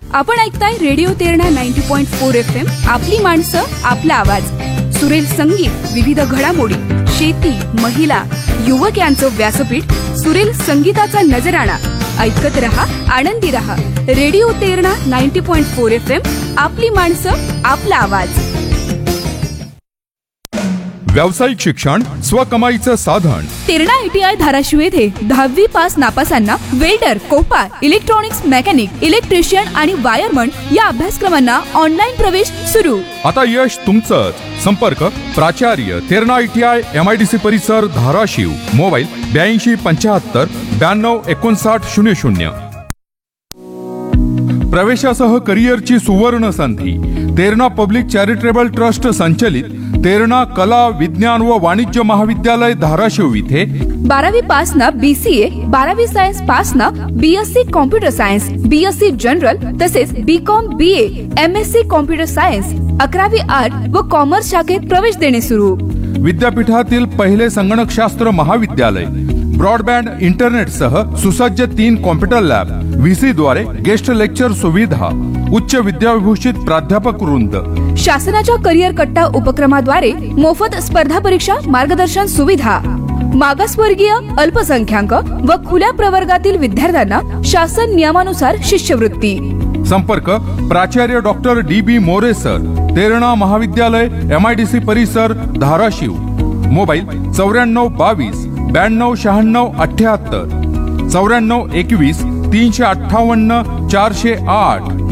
आपण ऐकताय radio Terna 90.4 FM. आपली माणसं, आपला आवाज. सुरेल संगीत, विविध घडामोडी, शेती, महिला, युवक यांचं व्यासपीठ. सुरेल संगीताचा नजराणा. ऐकत रहा, आनंदी रहा. Radio Terna 90.4 FM. आपली माणसं, आपला आवाज. व्यावसायिक शिक्षण स्वकमाईचं साधन. तेरणा ITI धाराशिव येथे 10वी pass नापासांना welder, Kopar, electronics mechanic, electrician आणि वायरमन या अभ्यासक्रमांना ऑनलाईन प्रवेश सुरू. आता यश तुमचंच. संपर्क प्राचार्य तेरणा ITI MIDC परिसर धाराशिव. मोबाईल 82 75 92 59 00. प्रवेशासह करिअरची सुवर्ण संधी. तेरणा पब्लिक चॅरिटेबल ट्रस्ट संचलित तेरणा कला, विज्ञान व वाणिज्य महाविद्यालय धाराशिव इथे 12वी पास ना BCA, 12वी सायन्स पास ना BSc computer science, BSc general तसेच BCom BA, MSc computer science, 11वी art व कॉमर्स शाखेत प्रवेश देणे सुरू. विद्यापीठातील पहिले संगणकशास्त्र महाविद्यालय. ब्रॉडबँड इंटरनेटसह सुसज्ज 3 कॉम्प्युटर लॅब. VC द्वारे गेस्ट लेक्चर सुविधा. उच्च विद्याविभूषित प्राध्यापक वृंद. शासनाच्या करिअर कट्टा उपक्रमाद्वारे मोफत स्पर्धा परीक्षा मार्गदर्शन सुविधा. मागासवर्गीय, अल्पसंख्याक व खुल्या प्रवर्गातील विद्यार्थ्यांना शासन नियमानुसार शिष्यवृत्ती. संपर्क प्राचार्य doctor DB More sir, Terna महाविद्यालय MIDC परिसर धाराशिव. मोबाईल 94 22 92 96 78 94 21 358 408.